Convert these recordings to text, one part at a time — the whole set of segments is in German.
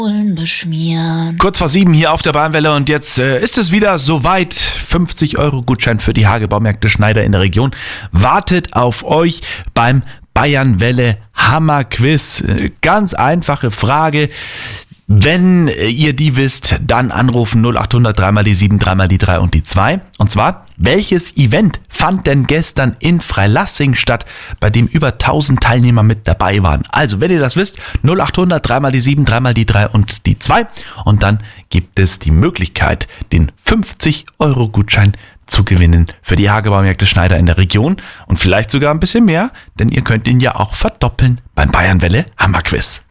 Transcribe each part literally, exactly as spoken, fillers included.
beschmieren. Kurz vor sieben hier auf der Bayernwelle und jetzt äh, ist es wieder soweit. fünfzig Euro Gutschein für die Hagebaumärkte Schneider in der Region wartet auf euch beim Bayernwelle Hammerquiz. Ganz einfache Frage. Wenn ihr die wisst, dann anrufen null acht hundert drei mal die sieben, drei mal die drei und die zwei. Und zwar, welches Event fand denn gestern in Freilassing statt, bei dem über tausend Teilnehmer mit dabei waren? Also, wenn ihr das wisst, null acht hundert drei mal die sieben, drei mal die drei und die zwei. Und dann gibt es die Möglichkeit, den fünfzig Euro Gutschein zu gewinnen für die Hagebaumärkte Schneider in der Region. Und vielleicht sogar ein bisschen mehr, denn ihr könnt ihn ja auch verdoppeln beim Bayernwelle Hammerquiz.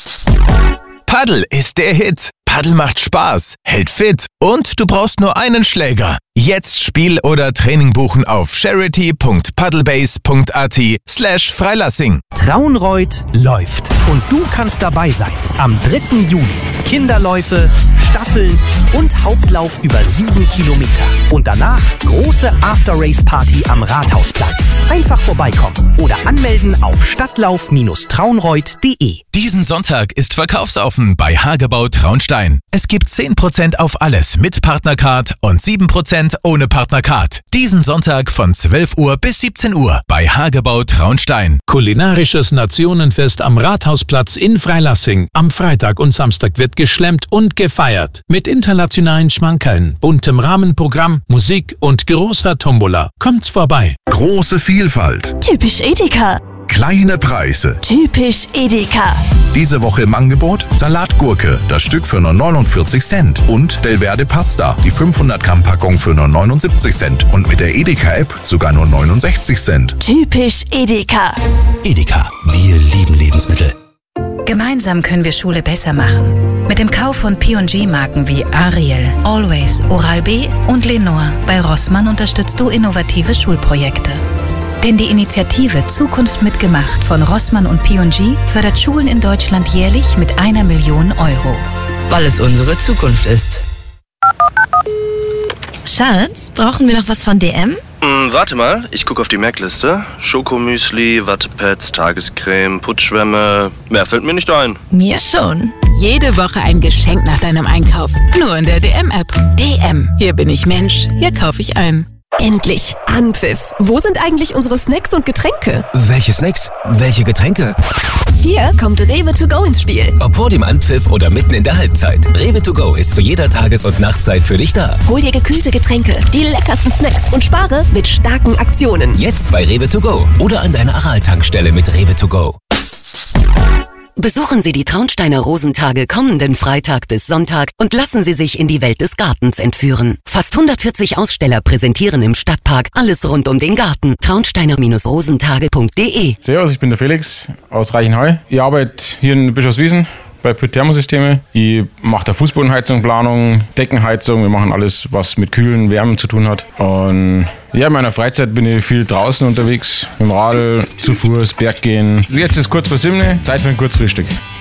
Paddel ist der Hit. Paddel macht Spaß, hält fit und du brauchst nur einen Schläger. Jetzt Spiel oder Training buchen auf charity punkt paddlebase punkt at slash Freilassing. Traunreut läuft und du kannst dabei sein. Am dritten Juli. Kinderläufe, Staffeln und Hauptlauf über sieben Kilometer. Und danach große After-Race-Party am Rathausplatz. Einfach vorbeikommen oder anmelden auf stadtlauf Bindestrich traunreut punkt de. Diesen Sonntag ist verkaufsoffen bei Hagebau Traunstein. Es gibt zehn Prozent auf alles mit Partnercard und sieben Prozent ohne Partnercard. Diesen Sonntag von zwölf Uhr bis siebzehn Uhr bei Hagebau Traunstein. Kulinarisches Nationenfest am Rathausplatz in Freilassing. Am Freitag und Samstag wird geschlemmt und gefeiert. Mit internationalen Schmankerln, buntem Rahmenprogramm, Musik und großer Tombola. Kommt's vorbei. Große Vielfalt. Typisch Edeka. Kleine Preise. Typisch Edeka. Diese Woche im Angebot Salatgurke, das Stück für nur neunundvierzig Cent. Und Delverde Pasta, die fünfhundert Gramm Packung für nur neunundsiebzig Cent. Und mit der Edeka-App sogar nur neunundsechzig Cent. Typisch Edeka. Edeka, wir lieben Lebensmittel. Gemeinsam können wir Schule besser machen. Mit dem Kauf von P und G-Marken wie Ariel, Always, Oral-B und Lenore bei Rossmann unterstützt du innovative Schulprojekte. Denn die Initiative Zukunft mitgemacht von Rossmann und P und G fördert Schulen in Deutschland jährlich mit einer Million Euro. Weil es unsere Zukunft ist. Schatz, brauchen wir noch was von D M? Hm, warte mal, ich gucke auf die Merkliste. Schokomüsli, Wattepads, Tagescreme, Putzschwämme. Mehr fällt mir nicht ein. Mir schon. Jede Woche ein Geschenk nach deinem Einkauf. Nur in der D M-App. D M. Hier bin ich Mensch. Hier kaufe ich ein. Endlich! Anpfiff! Wo sind eigentlich unsere Snacks und Getränke? Welche Snacks? Welche Getränke? Hier kommt Rewe to go ins Spiel. Ob vor dem Anpfiff oder mitten in der Halbzeit. Rewe to go ist zu jeder Tages- und Nachtzeit für dich da. Hol dir gekühlte Getränke, die leckersten Snacks und spare mit starken Aktionen. Jetzt bei Rewe to go oder an deiner Aral-Tankstelle mit Rewe to go. Besuchen Sie die Traunsteiner Rosentage kommenden Freitag bis Sonntag und lassen Sie sich in die Welt des Gartens entführen. Fast hundertvierzig Aussteller präsentieren im Stadtpark alles rund um den Garten. traunsteiner rosentage punkt de. Servus, ich bin der Felix aus Reichenhall. Ich arbeite hier in Bischofswiesen bei Pütt Thermosysteme. Ich mache da Fußbodenheizung, Planung, Deckenheizung. Wir machen alles, was mit Kühlen, Wärmen zu tun hat. Und ja, in meiner Freizeit bin ich viel draußen unterwegs. Mit dem Radl, zu Fuß, Berggehen. Jetzt ist kurz vor sieben, Zeit für ein Kurzfrühstück.